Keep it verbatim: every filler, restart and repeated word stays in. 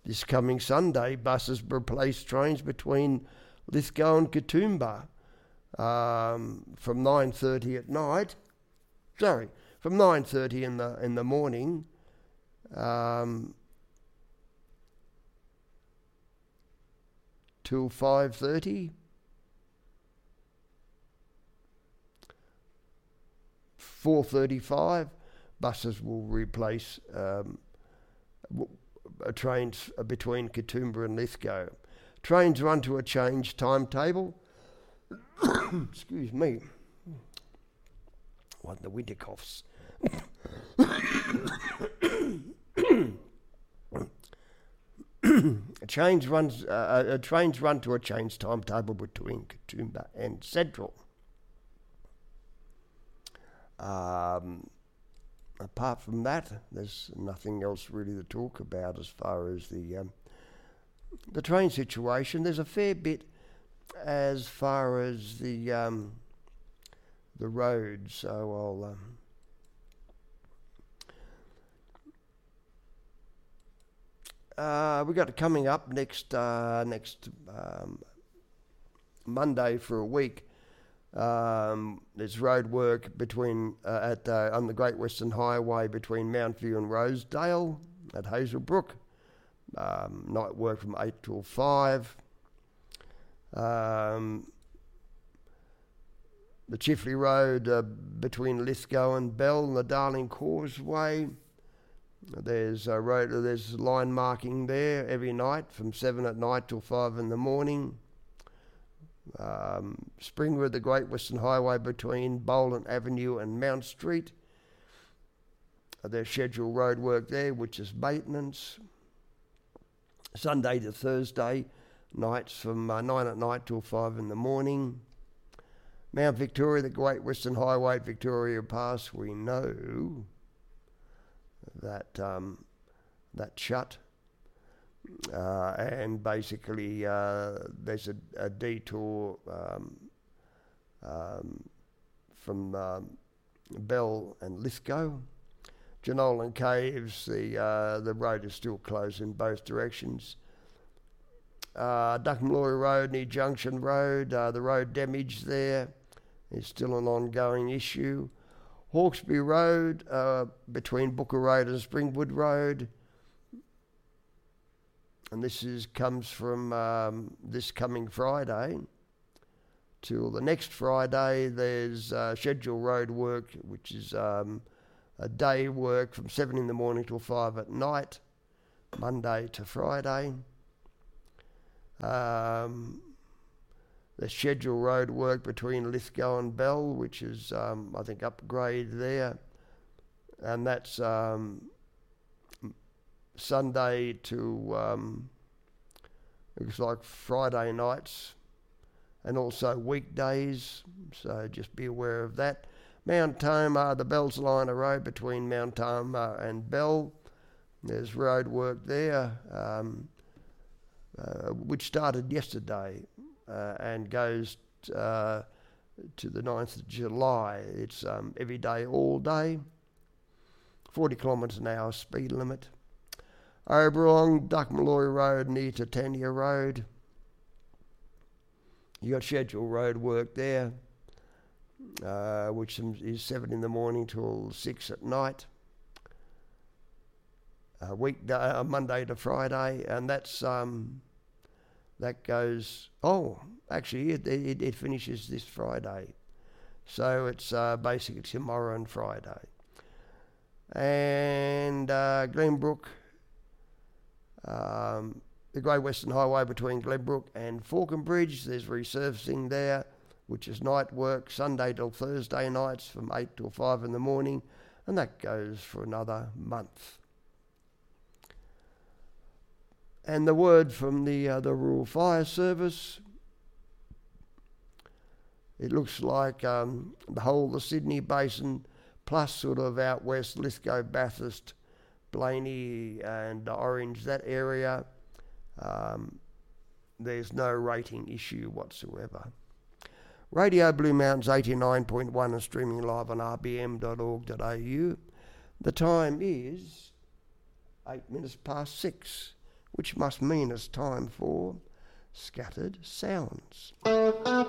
This coming Sunday, buses replace trains between Lithgow and Katoomba um, from nine thirty at night. Sorry, from nine thirty in the in the morning. Um, till five thirty. four thirty-five, buses will replace um, w- trains between Katoomba and Lithgow. Trains run to a changed timetable. Excuse me. What the winter coughs. Trains runs. Uh, uh, trains run to a changed timetable between Katoomba and Central. Um, apart from that, there's nothing else really to talk about as far as the um, the train situation. There's a fair bit as far as the um, the roads. So I'll. Um, uh, we got it coming up next uh, next um, Monday for a week. Um, there's road work between uh, at uh, on the Great Western Highway between Mount View and Rosedale at Hazelbrook. Um, night work from eight till five. Um, the Chifley Road uh, between Lithgow and Bell and the Darling Causeway. There's a road. There's line marking there every night from seven at night till five in the morning. Um, Springwood, the Great Western Highway between Boland Avenue and Mount Street. Uh, there's scheduled road work there, which is maintenance. Sunday to Thursday, nights from uh, nine at night till five in the morning. Mount Victoria, the Great Western Highway at Victoria Pass, we know that um, that's shut. Uh, and basically uh, there's a, a detour um, um, from um, Bell and Lithgow. Jenolan Caves, the uh, the road is still closed in both directions. Uh, Duckamloy Road, near Junction Road, uh, the road damage there is still an ongoing issue. Hawkesbury Road, uh, between Booker Road and Springwood Road. And this is comes from um, this coming Friday till the next Friday. There's uh, scheduled road work, which is um, a day work from seven in the morning till five at night, Monday to Friday. Um, the scheduled road work between Lithgow and Bell, which is um, I think upgrade there, and that's um, Sunday to um, looks like Friday nights and also weekdays, so just be aware of that. Mount Tomah, the Bells Liner Road between Mount Tomah and Bell, there's road work there, um, uh, which started yesterday uh, and goes uh, to the ninth of July. It's um, every day, all day, forty kilometres an hour speed limit. Oberon, Duckamloy Road near Titania Road. You got scheduled road work there, uh, which is seven in the morning till six at night. A weekday, uh, Monday to Friday, and that's um, that goes. Oh, actually, it, it, it finishes this Friday, so it's uh, basically tomorrow and Friday. And uh, Glenbrook. Um, the Great Western Highway between Glenbrook and Falconbridge, there's resurfacing there, which is night work, Sunday till Thursday nights from eight till five in the morning, and that goes for another month. And the word from the uh, the Rural Fire Service, it looks like um, the whole of the Sydney Basin, plus sort of out west, Lithgow, Bathurst, Blaney and Orange, that area, um, there's no rating issue whatsoever. Radio Blue Mountains eighty-nine point one and streaming live on r b m dot org dot a u. The time is eight minutes past six. which must mean it's time for Scattered Sounds.